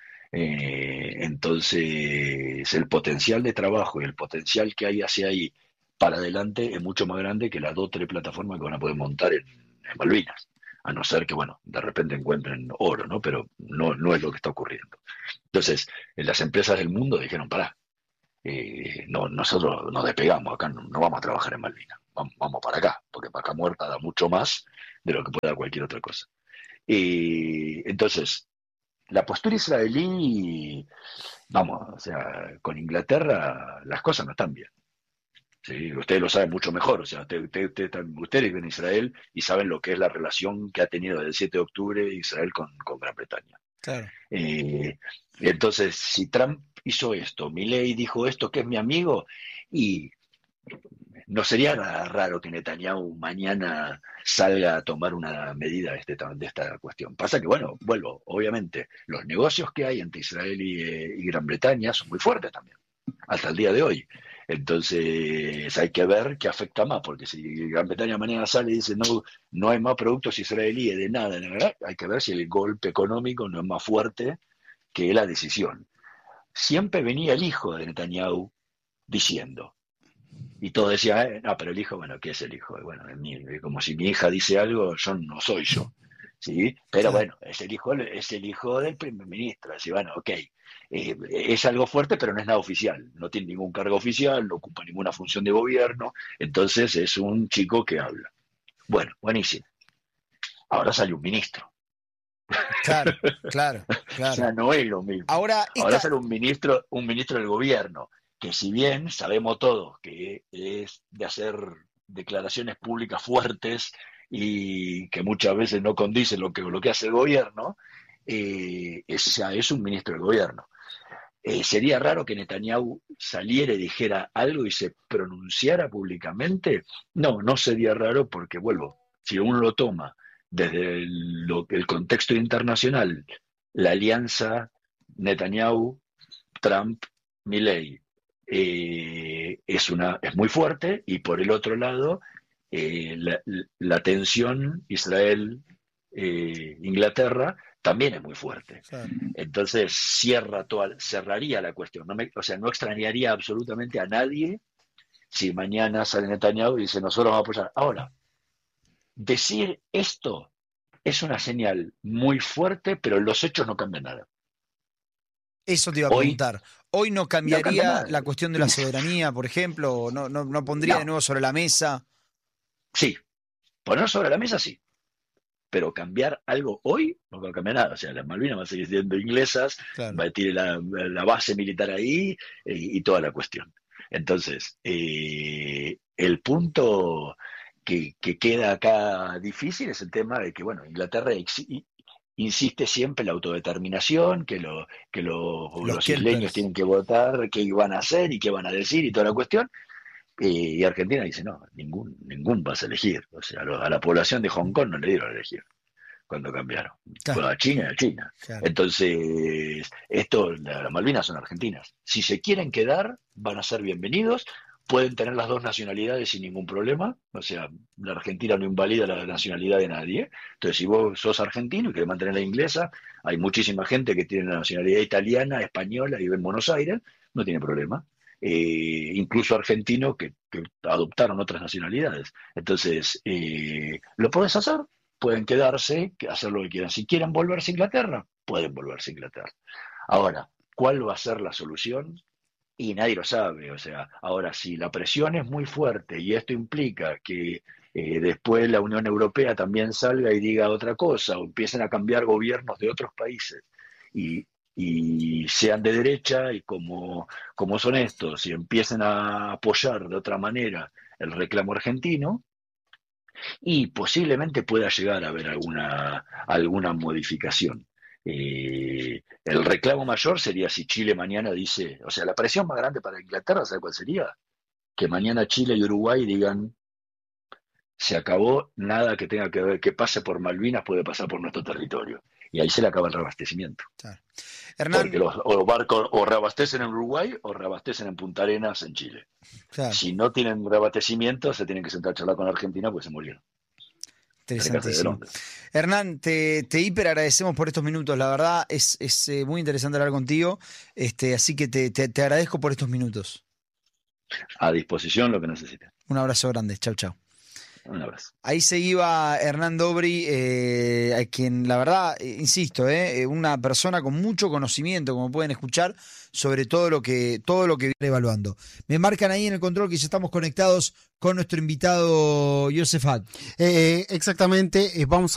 Eh, entonces, el potencial de trabajo y el potencial que hay hacia ahí para adelante es mucho más grande que las dos o tres plataformas que van a poder montar en, en Malvinas, a no ser que, bueno, de repente encuentren oro, ¿no? Pero no, no es lo que está ocurriendo. Entonces, las empresas del mundo dijeron, pará, Eh, no, nosotros nos despegamos, acá no, no vamos a trabajar en Malvinas, vamos, vamos para acá, porque para acá muerta da mucho más de lo que puede dar cualquier otra cosa. Eh, entonces, la postura israelí, vamos, o sea, con Inglaterra las cosas no están bien. ¿Sí? Ustedes lo saben mucho mejor, o sea, ustedes, ustedes, ustedes viven en Israel y saben lo que es la relación que ha tenido desde el siete de octubre Israel con, con Gran Bretaña. Claro. Eh, entonces, si Trump hizo esto, Milei dijo esto, que es mi amigo, y no sería nada raro que Netanyahu mañana salga a tomar una medida de, este, de esta cuestión. Pasa que, bueno, vuelvo, obviamente, los negocios que hay entre Israel y, y Gran Bretaña son muy fuertes también, hasta el día de hoy. Entonces hay que ver qué afecta más, porque si Gran Bretaña mañana sale y dice no, no hay más productos israelíes de nada, de nada, hay que ver si el golpe económico no es más fuerte que la decisión. Siempre venía el hijo de Netanyahu diciendo, y todos decían, eh, no, pero el hijo, bueno, ¿qué es el hijo? Bueno, es mi, como si mi hija dice algo, yo no soy yo, ¿sí? Pero bueno, es el hijo, es el hijo del primer ministro, así, bueno, ok. Eh, es algo fuerte, pero no es nada oficial, no tiene ningún cargo oficial, no ocupa ninguna función de gobierno, entonces es un chico que habla. Bueno, buenísimo. Ahora sale un ministro, Claro, claro, claro. O sea, no es lo mismo. Ahora, Ahora esta... ser un ministro, un ministro del gobierno, que si bien sabemos todos que es de hacer declaraciones públicas fuertes y que muchas veces no condicen lo que, lo que hace el gobierno, eh, es, es un ministro del gobierno. Eh, sería raro que Netanyahu saliera y dijera algo y se pronunciara públicamente. No, no sería raro porque, vuelvo, si uno lo toma desde el, lo, el contexto internacional, la alianza Netanyahu, Trump, Milei, eh, es, una, es muy fuerte, y por el otro lado, eh, la, la tensión Israel-Inglaterra también es muy fuerte. Claro. Entonces cierra toda, cerraría la cuestión. No me, o sea, no extrañaría absolutamente a nadie si mañana sale Netanyahu y dice nosotros vamos a apoyar. Ahora, decir esto es una señal muy fuerte, pero los hechos no cambian nada. Eso te iba a Hoy, preguntar. ¿Hoy no cambiaría no cambia la cuestión de la soberanía, por ejemplo? ¿No, no, no pondría no. de nuevo sobre la mesa? Sí, poner sobre la mesa sí. Pero cambiar algo hoy no va a cambiar nada. O sea, las Malvinas van a seguir siendo inglesas, claro. Va a tirar la, la base militar ahí y, y toda la cuestión. Entonces, eh, el punto que, que queda acá difícil es el tema de que, bueno, Inglaterra ex, insiste siempre en la autodeterminación, que, lo, que lo, los, los isleños tienen que votar, qué van a hacer y qué van a decir y toda la cuestión. Y Argentina dice, no, ningún, ningún vas a elegir. O sea, a la población de Hong Kong no le dieron a elegir cuando cambiaron. Claro. Bueno, a China, a China. Claro. Entonces, esto, las Malvinas son argentinas. Si se quieren quedar, van a ser bienvenidos. Pueden tener las dos nacionalidades sin ningún problema. O sea, la Argentina no invalida la nacionalidad de nadie. Entonces, si vos sos argentino y querés mantener la inglesa, hay muchísima gente que tiene la nacionalidad italiana, española y vive en Buenos Aires, no tiene problema. Eh, incluso argentinos que, que adoptaron otras nacionalidades. Entonces, eh, ¿lo podés hacer? Pueden quedarse, hacer lo que quieran. Si quieren volverse a Inglaterra, pueden volverse a Inglaterra. Ahora, ¿cuál va a ser la solución? Y nadie lo sabe. O sea, ahora, si la presión es muy fuerte y esto implica que eh, después la Unión Europea también salga y diga otra cosa, o empiecen a cambiar gobiernos de otros países y y sean de derecha y como, como son estos y empiecen a apoyar de otra manera el reclamo argentino, y posiblemente pueda llegar a haber alguna, alguna modificación. Eh, el reclamo mayor sería si Chile mañana dice, o sea, la presión más grande para Inglaterra, ¿sabe cuál sería? Que mañana Chile y Uruguay digan, se acabó, nada que tenga que ver, que pase por Malvinas puede pasar por nuestro territorio. Y ahí se le acaba el reabastecimiento. Claro. Hernán, porque los, los barcos o reabastecen en Uruguay o reabastecen en Punta Arenas en Chile. Claro. Si no tienen reabastecimiento, se tienen que sentar a charlar con Argentina porque se murieron. Interesantísimo. Hernán, te, te hiper agradecemos por estos minutos. La verdad es, es eh, muy interesante hablar contigo. Este, así que te, te, te agradezco por estos minutos. A disposición lo que necesiten. Un abrazo grande. Chau, chau. Un abrazo. Ahí se iba Hernán Dobry, eh, a quien la verdad, eh, insisto, eh, una persona con mucho conocimiento, como pueden escuchar, sobre todo lo que todo lo que viene evaluando. Me marcan ahí en el control que ya estamos conectados con nuestro invitado Yosef Hat. Eh, exactamente, eh, vamos a